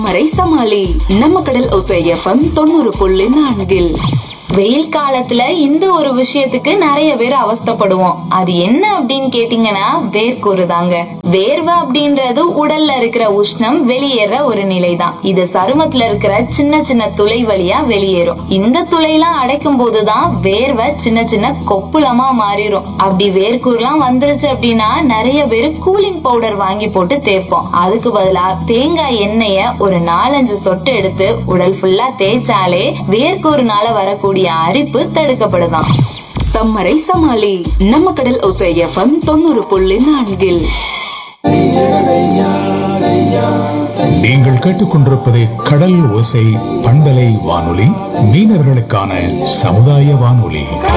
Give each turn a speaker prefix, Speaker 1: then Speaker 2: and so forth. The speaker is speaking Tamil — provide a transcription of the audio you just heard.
Speaker 1: சம்மரை சமாளி. நம்ம கடல் ஓசை எஃப்எம் 90.4.
Speaker 2: வெயில் காலத்துல இந்த ஒரு விஷயத்துக்கு நிறைய பேர் அவஸ்தைப்படுவோம். அது என்ன அப்படின்னு கேட்டீங்கன்னா வேர்க்கூறு தாங்க. வேர்வை அப்படின்றது உடல்ல இருக்கிற உஷ்ணம் வெளியேற ஒரு நிலைதான். இது சருமத்துல இருக்கிற சின்ன சின்ன துளை வழியா வெளியேறும். இந்த துளையெல்லாம் அடைக்கும் போதுதான் வேர்வை சின்ன சின்ன கொப்புளமா மாறிடும். அப்படி வேர்க்கூறுலாம் வந்துருச்சு அப்படின்னா நிறைய பேர் கூலிங் பவுடர் வாங்கி போட்டு தேய்ப்போம். அதுக்கு பதிலா தேங்காய் எண்ணெய ஒரு 4-5 சொட்டு எடுத்து உடல் ஃபுல்லா தேய்ச்சாலே வேர்க்கூறுனால வரக்கூடிய அரிப்பு தடுக்கப்படுதாம்.
Speaker 1: சம்மரை சமாளி. நம்ம கடல் ஓசை எஃப்எம் 90.4.
Speaker 3: நீங்கள் கேட்டுக்கொண்டிருப்பது கடல் ஓசை பண்பலை வானொலி, மீனவர்களுக்கான சமுதாய வானொலி.